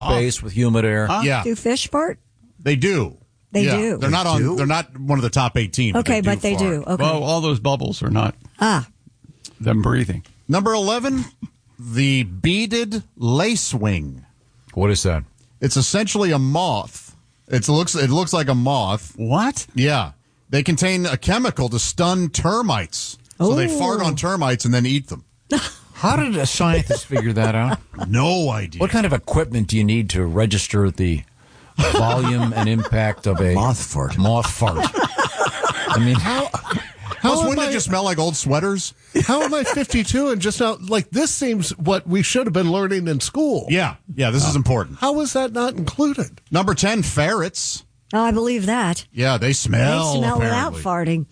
space with humid air. Yeah, Do fish fart? they do. They Yeah. do. They're not on. They're not one of the top 18. Okay, but they fart. do. Okay. Well, all those bubbles are not them breathing. Number 11, the beaded lacewing. What is that? It's essentially a moth. It looks like a moth. What? Yeah. They contain a chemical to stun termites. So they fart on termites and then eat them. How did a scientist figure that out? No idea. What kind of equipment do you need to register the volume and impact of a Moth fart. I mean, Wouldn't it just smell like old sweaters? How am I 52 and just now, this seems what we should have been learning in school. Yeah, this is important. How is that not included? Number 10, ferrets. Oh, I believe that. Yeah, they smell. They smell without apparently. farting.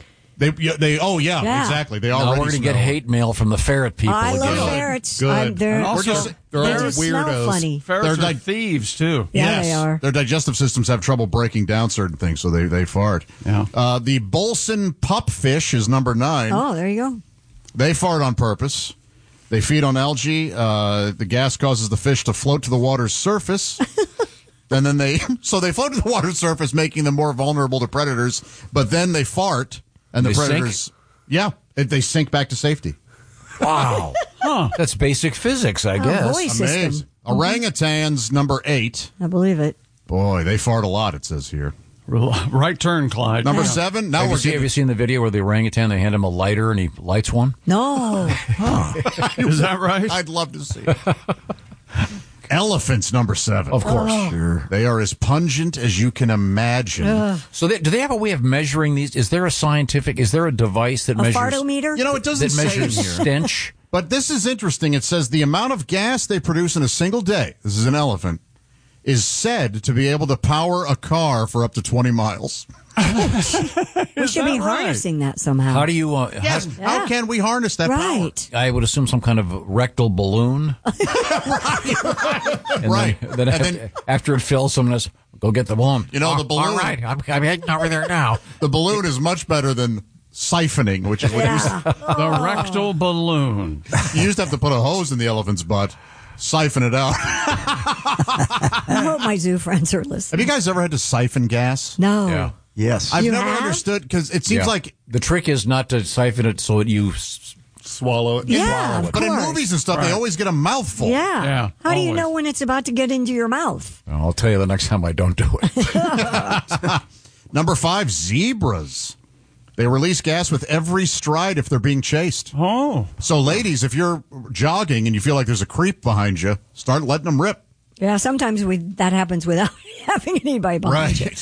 Yeah, exactly. They now already we're going to smell. get hate mail from the ferret people. I love again. ferrets. Good. They're Also, they all just smell weirdos. funny. Ferrets They're are thieves, too. Yeah, they are. Their digestive systems have trouble breaking down certain things, so they fart. Yeah. The Bolson pupfish is number 9. Oh, there you go. They fart on purpose. They feed on algae. The gas causes the fish to float to the water's surface. And then they float to the water's surface, making them more vulnerable to predators. But then they fart, and the They predators, sink? they sink back to safety. Wow. That's basic physics, I guess. boy. Amazing. System. Orangutans, number 8. I believe it. Boy, they fart a lot. It says here. Right turn, Clyde. Number 7. Now Have you seen the video where the orangutan, they hand him a lighter and he lights one? No. Is that right? I'd love to see it. Elephants, number 7. Of course. Sure. They are as pungent as you can imagine. So do they have a way of measuring these? Is there a device that A measures fartometer? It doesn't that say measures here. stench? But this is interesting. It says the amount of gas they produce in a single day, this is an elephant, is said to be able to power a car for up to 20 miles. We should be harnessing that somehow. How do you? How can we harness that Right. I would assume some kind of rectal balloon. Right. Then after it fills, someone says, "Go get the balloon." The balloon. All right, I'm heading over there now. power? The balloon is much better than siphoning, which is what The rectal balloon. you used to have to put a hose in the elephant's butt, siphon it out. I hope my zoo friends are listening. Have you guys ever had to siphon gas? No. Yeah. Yes. I've You never have? understood because it seems Yeah. like The trick is not to siphon it so that you swallow it. Yeah, of But in course. movies and stuff, they always get a mouthful. Yeah. Yeah, How do you always. know when it's about to get into your mouth? I'll tell you the next time I don't do it. Number 5, zebras. They release gas with every stride if they're being chased. Oh. So, ladies, if you're jogging and you feel like there's a creep behind you, start letting them rip. Yeah, sometimes that happens without having anybody behind you.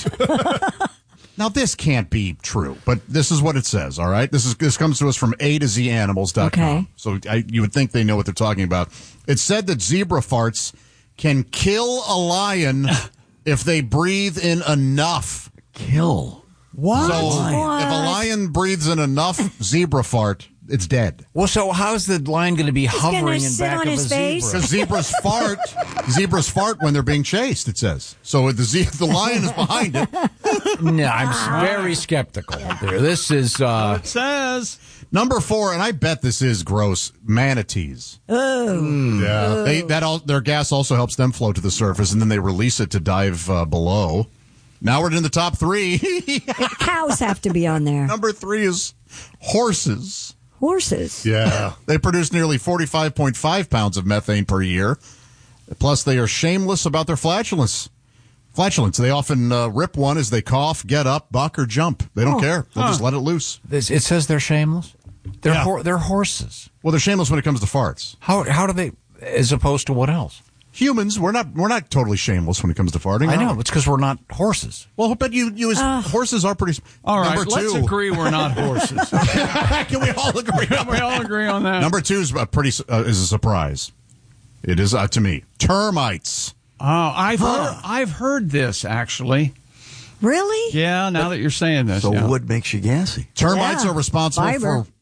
Now, this can't be true, but this is what it says, all right? This comes to us from A to Z Animals.com. Okay. So you would think they know what they're talking about. It said that zebra farts can kill a lion if they breathe in enough. Kill. What? So What? if a lion breathes in enough zebra fart, it's dead. Well, so how's the lion going to be hovering gonna in sit back on of his a face? zebra? Because zebras fart when they're being chased, it says. So the lion is behind it. No, I'm very skeptical there. This is It says. Number 4, and I bet this is gross, manatees. Oh. Yeah. Their gas also helps them float to the surface, and then they release it to dive below. Now we're in the top 3. Cows have to be on there. Number 3 is horses. Horses. Yeah. They produce nearly 45.5 pounds of methane per year. Plus, they are shameless about their flatulence. They often rip one as they cough, get up, buck, or jump. They don't care. They'll just let it loose. It says they're shameless. They're Yeah. they're horses. Well, they're shameless when it comes to farts. How do they? As opposed to what else? Humans, we're not totally shameless when it comes to farting. I are know we? it's because we're not horses. Well, but you as horses are pretty. All right, Number let's 2. agree we're not horses. Can we all agree? Can we all agree on that? Number 2 is is a surprise. It is to me. Termites. Oh, I've heard this, actually. Really? Yeah, now that you're saying this. So yeah. wood makes you gassy. Termites Yeah. are responsible Fiber. for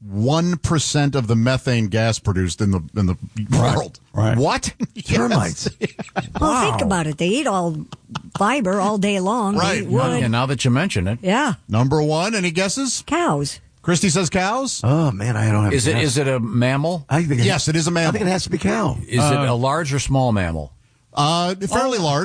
1% of the methane gas produced in the world. Right. What? Termites. Well, think about it. They eat all fiber all day long. Right. They eat wood. Yeah, now that you mention it, Yeah. Number 1, any guesses? Cows. Christy says cows. Oh, man, I don't have is a it guess. is it a mammal? I think Yes, it is a mammal. I think it has to be cow. Is it a large or small mammal? Fairly large.